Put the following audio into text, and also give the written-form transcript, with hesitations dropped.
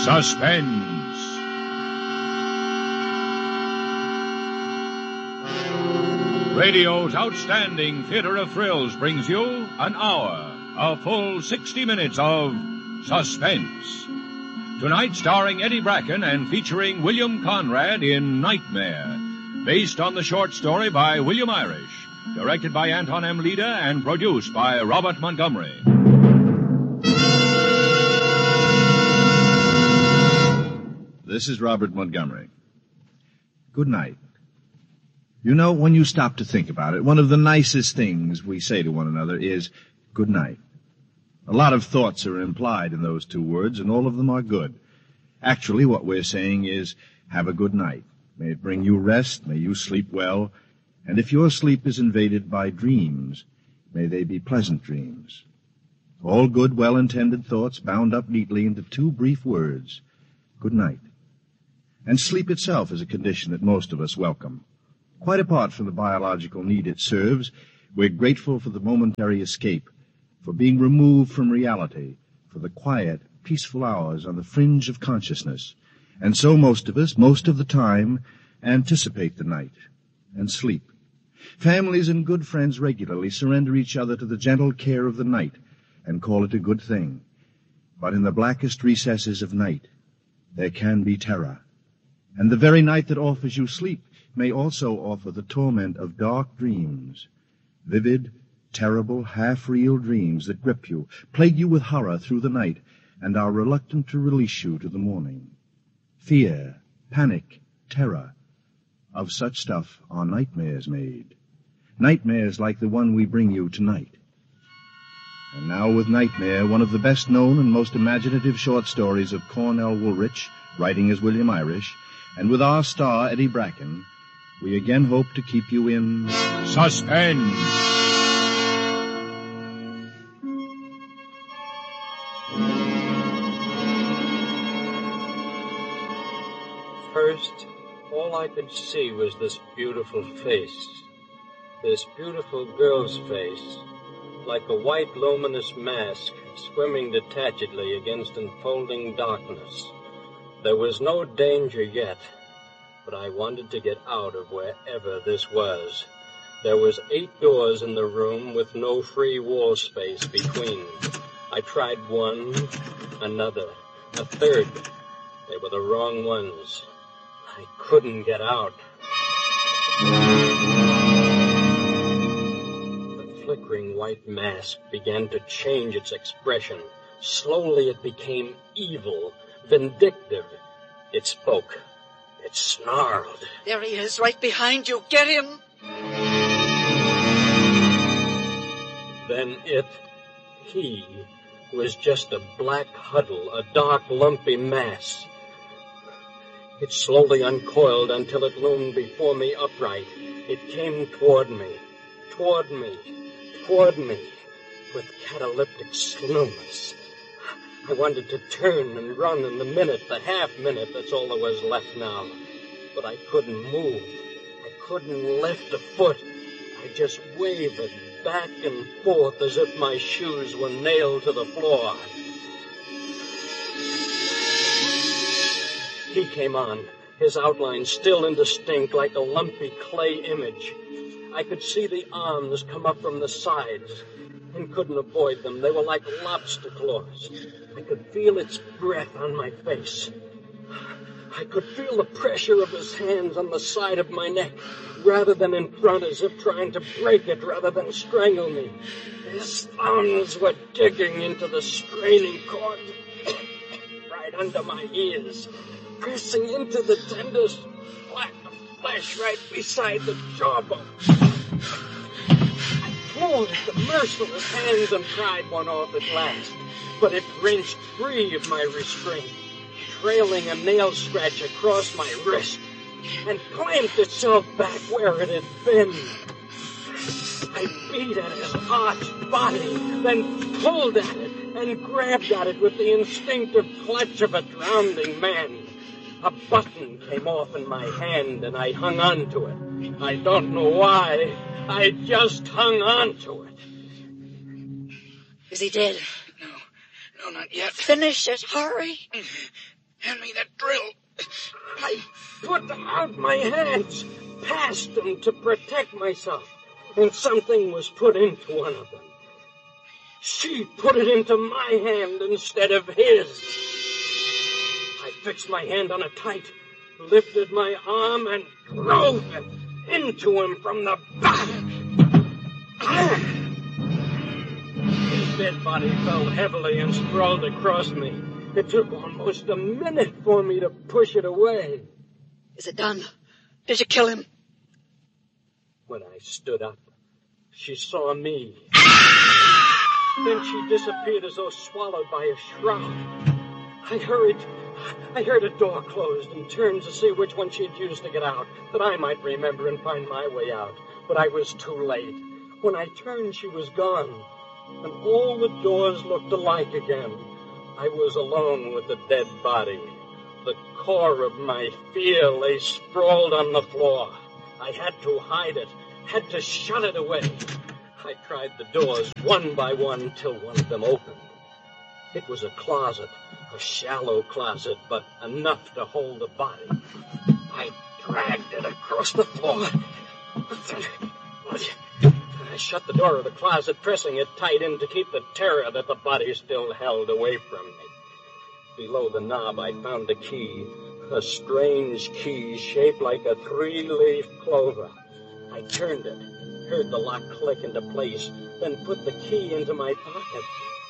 Suspense. Radio's outstanding theater of thrills brings you an hour, a full 60 minutes of suspense. Tonight starring Eddie Bracken and featuring William Conrad in Nightmare, based on the short story by William Irish, directed by Anton M. Leda and produced by Robert Montgomery. This is Robert Montgomery. Good night. You know, when you stop to think about it, one of the nicest things we say to one another is good night. A lot of thoughts are implied in those two words, and all of them are good. Actually, what we're saying is, have a good night. May it bring you rest, may you sleep well, and if your sleep is invaded by dreams, may they be pleasant dreams. All good, well-intended thoughts bound up neatly into two brief words, good night. And sleep itself is a condition that most of us welcome. Quite apart from the biological need it serves, we're grateful for the momentary escape, for being removed from reality, for the quiet, peaceful hours on the fringe of consciousness. And so most of us, most of the time, anticipate the night and sleep. Families and good friends regularly surrender each other to the gentle care of the night and call it a good thing. But in the blackest recesses of night, there can be terror. And the very night that offers you sleep may also offer the torment of dark dreams, vivid, terrible, half-real dreams that grip you, plague you with horror through the night, and are reluctant to release you to the morning. Fear, panic, terror, of such stuff are nightmares made. Nightmares like the one we bring you tonight. And now with Nightmare, one of the best-known and most imaginative short stories of Cornell Woolrich, writing as William Irish, and with our star, Eddie Bracken, we again hope to keep you in suspense. First, all I could see was this beautiful face. This beautiful girl's face, like a white luminous mask swimming detachedly against enfolding darkness. There was no danger yet, but I wanted to get out of wherever this was. There was 8 doors in the room with no free wall space between. I tried one, another, a third. They were the wrong ones. I couldn't get out. The flickering white mask began to change its expression. Slowly it became evil, vindictive. It spoke. It snarled. There he is, right behind you. Get him! Then he, was just a black huddle, a dark, lumpy mass. It slowly uncoiled until it loomed before me upright. It came toward me, with cataleptic slowness. I wanted to turn and run in the minute, the half-minute, that's all there was left now. But I couldn't move. I couldn't lift a foot. I just wavered back and forth as if my shoes were nailed to the floor. He came on, his outline still indistinct like a lumpy clay image. I could see the arms come up from the sides and couldn't avoid them. They were like lobster claws. I could feel its breath on my face. I could feel the pressure of his hands on the side of my neck, rather than in front, as if trying to break it rather than strangle me. His thumbs were digging into the straining cord right under my ears, pressing into the tender black flesh right beside the jawbone. I pulled at the merciless hands and pried one off at last, but it wrenched free of my restraint, trailing a nail scratch across my wrist, and clamped itself back where it had been. I beat at his arched body, then pulled at it and grabbed at it with the instinctive clutch of a drowning man. A button came off in my hand, and I hung on to it. I don't know why. I just hung on to it. Is he dead? No, not yet. Finish it. Hurry. Hand me that drill. I put out my hands, past them to protect myself, and something was put into one of them. She put it into my hand instead of his. I fixed my hand on it tight, lifted my arm, and drove it into him from the back. His dead body fell heavily and sprawled across me. It took almost a minute for me to push it away. Is it done? Did you kill him? When I stood up, she saw me. Then she disappeared as though swallowed by a shroud. I heard a door closed and turned to see which one she'd used to get out, that I might remember and find my way out. But I was too late. When I turned, she was gone, and all the doors looked alike again. I was alone with the dead body. The core of my fear lay sprawled on the floor. I had to hide it, had to shut it away. I tried the doors one by one till one of them opened. It was a closet, a shallow closet, but enough to hold the body. I dragged it across the floor. I shut the door of the closet, pressing it tight in to keep the terror that the body still held away from me. Below the knob, I found a key, a strange key shaped like a 3-leaf clover. I turned it, heard the lock click into place, then put the key into my pocket.